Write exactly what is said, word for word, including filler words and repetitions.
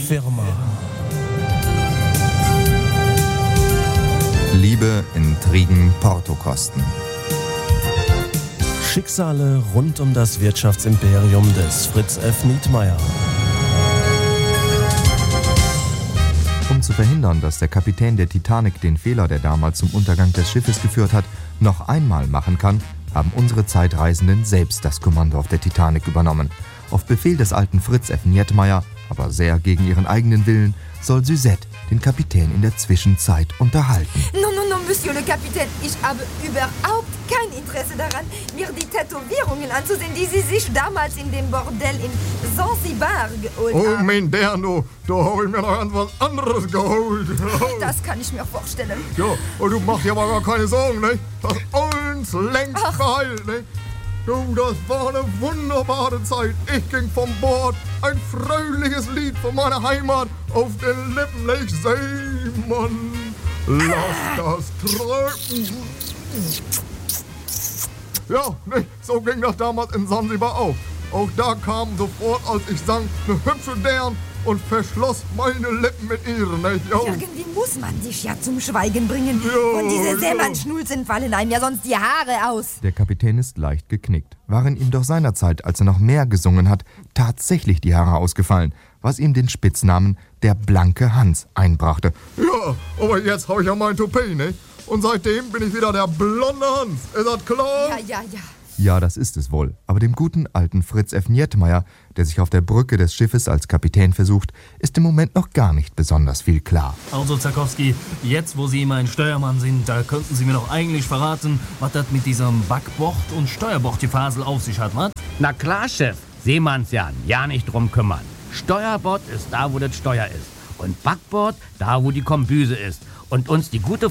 Firma. Liebe, Intrigen, Portokosten. Schicksale rund um das Wirtschaftsimperium des Fritz F. Nietmeyer. Um zu verhindern, dass der Kapitän der Titanic den Fehler, der damals zum Untergang des Schiffes geführt hat, noch einmal machen kann, haben unsere Zeitreisenden selbst das Kommando auf der Titanic übernommen. Auf Befehl des alten Fritz F. Nietmeyer, aber sehr gegen ihren eigenen Willen, soll Suzette den Kapitän in der Zwischenzeit unterhalten. Non, non, non, Monsieur le Capitaine, ich habe überhaupt kein Interesse daran, mir die Tätowierungen anzusehen, die Sie sich damals in dem Bordell in Zanzibar geholt Oh, haben. mein Derno, da habe ich mir noch etwas anderes geholt. Das kann ich mir vorstellen. Ja, und du machst dir aber gar keine Sorgen, ne? Das ist uns längst Ach. geheilt, ne? Du, das war eine wunderbare Zeit. Ich ging vom Bord, ein fröhliches Lied von meiner Heimat auf den Lippen. Ich Seemann, lass das träumen. Ja, ne, so ging das damals in Sansibar auch. Auch da kam sofort, als ich sang, eine hübsche Dern und verschloss meine Lippen mit ihren. Ne? Jo. Irgendwie muss man dich ja zum Schweigen bringen. Ja, Und diese ja. Seemannsschnulzen fallen einem ja sonst die Haare aus. Der Kapitän ist leicht geknickt. Waren ihm doch seinerzeit, als er noch mehr gesungen hat, tatsächlich die Haare ausgefallen, was ihm den Spitznamen der blanke Hans einbrachte. Ja, aber jetzt habe ich ja mein Toupet, ne? Und seitdem bin ich wieder der blonde Hans. Ist das klar? Ja, ja, ja. Ja, das ist es wohl. Aber dem guten alten Fritz F. Nietmeyer, der sich auf der Brücke des Schiffes als Kapitän versucht, ist im Moment noch gar nicht besonders viel klar. Also Zarkowski, jetzt wo Sie mein Steuermann sind, da könnten Sie mir doch eigentlich verraten, was das mit diesem Backbord- und Steuerbordgefasel auf sich hat, was? Na klar, Chef. Seemannsjan, ja nicht drum kümmern. Steuerbord ist da, wo das Steuer ist. Und Backbord da, wo die Kombüse ist. Und uns die gute